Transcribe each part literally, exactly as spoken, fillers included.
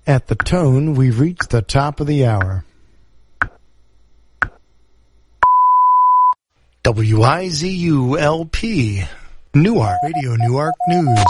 At the tone, we've reached the top of the hour. W I Z U L P, Newark, Radio Newark News.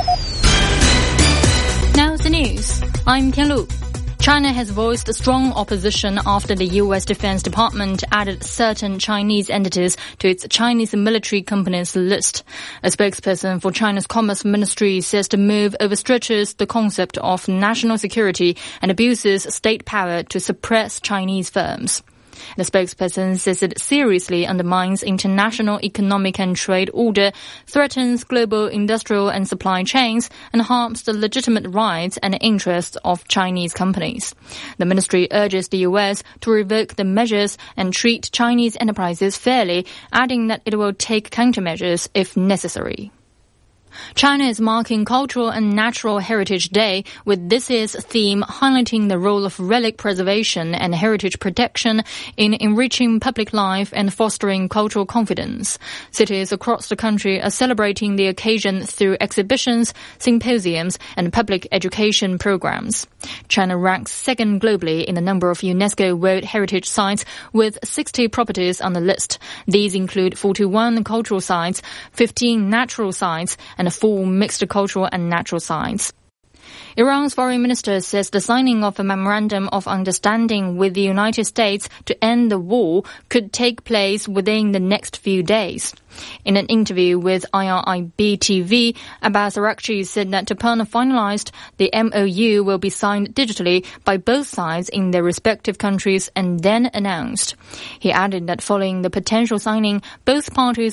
Now the news. I'm Tian Lu. China has voiced strong opposition after the U S Defense Department added certain Chinese entities to its Chinese military companies list. A spokesperson for China's Commerce Ministry says the move overstretches the concept of national security and abuses state power to suppress Chinese firms. The spokesperson says it seriously undermines international economic and trade order, threatens global industrial and supply chains, and harms the legitimate rights and interests of Chinese companies. The ministry urges the U S to revoke the measures and treat Chinese enterprises fairly, adding that it will take countermeasures if necessary. China is marking Cultural and Natural Heritage Day with this year's theme highlighting the role of relic preservation and heritage protection in enriching public life and fostering cultural confidence. Cities across the country are celebrating the occasion through exhibitions, symposiums, and public education programs. China ranks second globally in the number of UNESCO World Heritage Sites with sixty properties on the list. These include forty-one cultural sites, fifteen natural sites, and four mixed cultural and natural sites. Iran's foreign minister says the signing of a memorandum of understanding with the United States to end the war could take place within the next few days. In an interview with I R I B T V, Abbas Araghchi said that upon finalized, the M O U will be signed digitally by both sides in their respective countries and then announced. He added that following the potential signing, both parties